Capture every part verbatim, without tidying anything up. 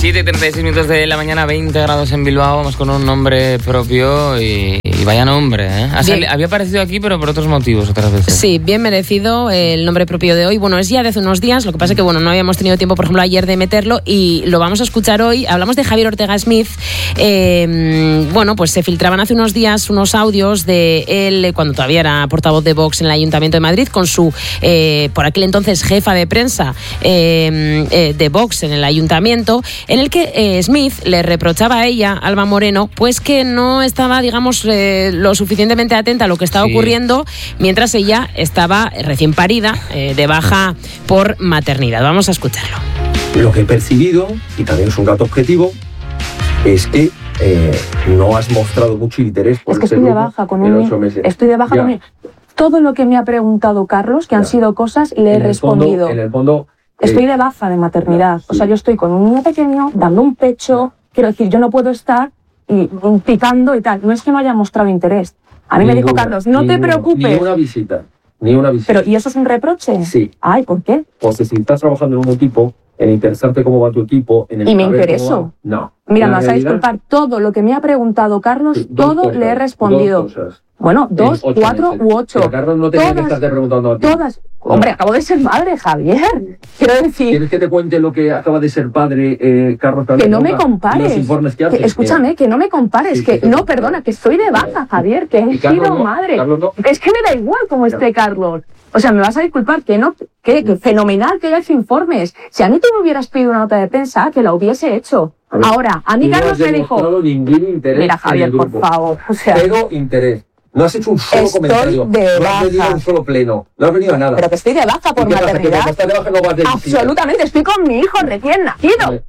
siete y treinta y seis minutos de la mañana, veinte grados en Bilbao. Vamos con un nombre propio y, y vaya nombre, ¿eh? Sali, había aparecido aquí, pero por otros motivos otras veces. Sí, bien merecido el nombre propio de hoy. Bueno, es ya de hace unos días, lo que pasa es que bueno, no habíamos tenido tiempo, por ejemplo, ayer de meterlo y lo vamos a escuchar hoy. Hablamos de Javier Ortega Smith. Eh, bueno, pues se filtraban hace unos días unos audios de él, cuando todavía era portavoz de Vox en el Ayuntamiento de Madrid, con su, eh, por aquel entonces, jefa de prensa eh, eh, de Vox en el Ayuntamiento, en el que eh, Smith le reprochaba a ella, Alba Moreno, pues que no estaba, digamos, eh, lo suficientemente atenta a lo que estaba sí. ocurriendo mientras ella estaba recién parida, eh, de baja por maternidad. Vamos a escucharlo. Lo que he percibido, y también es un dato objetivo, es que eh, no has mostrado mucho interés por es que este estoy de grupo baja con en un ocho meses. Estoy de baja ya. con un... Todo lo que me ha preguntado Carlos, que ya. han sido cosas, le he en respondido. El fondo, en el fondo... Estoy de baja de maternidad. Sí. O sea, yo estoy con un niño pequeño, dando un pecho. Quiero decir, yo no puedo estar y, y picando y tal. No es que no haya mostrado interés. A mí ninguna, me dijo Carlos, no ninguna, te preocupes. Ni una visita. Ni una visita. Pero, ¿y eso es un reproche? Sí. Ay, ¿por qué? Porque si estás trabajando en un equipo, en interesarte cómo va tu equipo... En el y me intereso. No. Mira, me vas a disculpar. Todo lo que me ha preguntado Carlos, sí, todo cosas, le he respondido. Dos cosas. Bueno, dos, cuatro meses. u ocho. Pero Carlos no tenía que estarte preguntando a ti. Todas. No. Hombre, acabo de ser madre, Javier. Quiero decir... ¿Quieres que te cuente lo que acaba de ser padre eh, Carlos? Que no me compares. Los informes que haces. Que, escúchame, que no me compares. Sí, que, que no, te... perdona, que estoy de baja, Javier. Que he sido no, madre. No. Es que me da igual cómo esté no. Carlos. O sea, me vas a disculpar, que no... Que, que fenomenal que hayas informes. Si a mí tú me hubieras pedido una nota de prensa, que la hubiese hecho. A ver, ahora, a mí Carlos me dijo... Interés mira, Javier, por favor. O sea, cero interés. No has hecho un solo estoy comentario. De no baja. has venido a un solo pleno. No has venido a nada. Pero que estoy de baja por maternidad. Pasa, de baja no vas de absolutamente. Estoy con mi hijo recién nacido. Vale.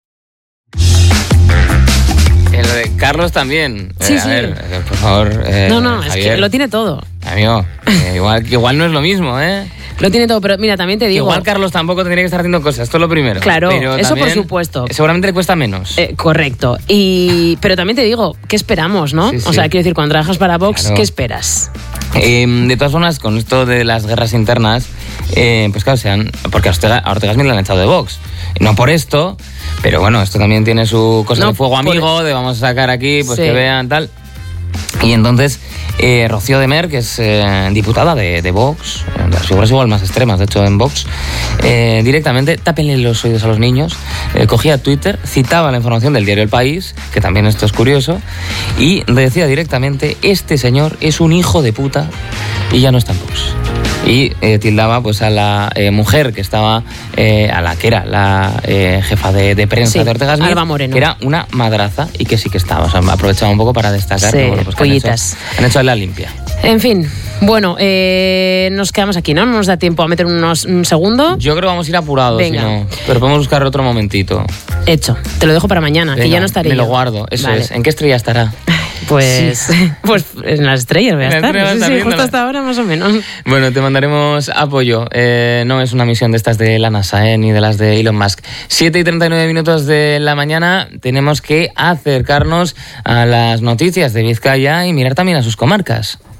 En lo de Carlos también. Sí, eh, a sí. ver, por favor. Eh, no, no, Javier, es que lo tiene todo. Amigo, eh, igual, igual no es lo mismo, ¿eh? Lo tiene todo, pero mira, también te digo... Igual Carlos tampoco tendría que estar haciendo cosas, esto es lo primero. Claro, pero eso también, por supuesto. Seguramente le cuesta menos. Eh, correcto. Y Pero también te digo, ¿qué esperamos, no? Sí, sí. O sea, quiero decir, cuando trabajas para Vox, claro. ¿Qué esperas? Eh, de todas formas, con esto de las guerras internas, eh, pues claro, sean, porque a Ortega, a Ortega Smith le han echado de Vox. No por esto, pero bueno, esto también tiene su cosa no, de fuego amigo, por... de vamos a sacar aquí, pues sí. que vean tal... Y entonces, eh, Rocío de Mer, que es eh, diputada de, de Vox, de las figuras igual más extremas, de hecho, en Vox, eh, directamente, tápenle los oídos a los niños, eh, cogía Twitter, citaba la información del diario El País, que también esto es curioso, y decía directamente, este señor es un hijo de puta y ya no está en Vox. Y eh, tildaba pues a la eh, mujer que estaba, eh, a la que era la eh, jefa de, de prensa sí, de Ortega Smith, Alba Moreno, que era una madraza y que sí que estaba, o sea, aprovechaba un poco para destacar. Sí, bueno, pues pollitas. Han hecho, han hecho la limpia. En fin, bueno, eh, nos quedamos aquí, ¿no? No nos da tiempo a meter unos, un segundo. Yo creo que vamos a ir apurados, Venga. Si no, pero podemos buscar otro momentito. Hecho, te lo dejo para mañana, Venga, que ya no estaré me yo. lo guardo, eso vale. es. ¿En qué estrella estará? Pues, sí. pues en las estrellas voy a estar. Sí, sí, justo hasta ahora más o menos. Bueno, te mandaremos apoyo. Eh, no es una misión de estas de la NASA, eh, ni de las de Elon Musk. siete y treinta y nueve minutos de la mañana. Tenemos que acercarnos a las noticias de Vizcaya y mirar también a sus comarcas.